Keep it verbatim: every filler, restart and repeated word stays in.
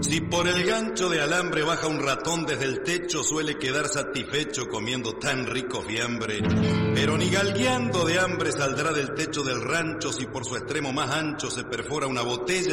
Si por el gancho de alambre baja un ratón desde el techo, suele quedar satisfecho comiendo tan rico fiambre. Pero ni galgueando de hambre saldrá del techo del rancho si por su extremo más ancho se perfora una botella